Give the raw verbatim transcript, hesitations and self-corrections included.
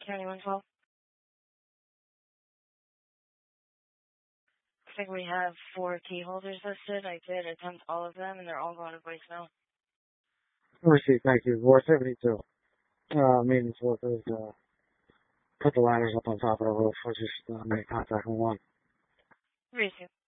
County one twelve. I think we have four key holders listed. I did attempt all of them, and they're all going to voicemail. Receipt, thank you. four seventy-two. Uh, maintenance workers, uh, put the ladders up on top of the roof. We're just uh, make contact with one. Receipt.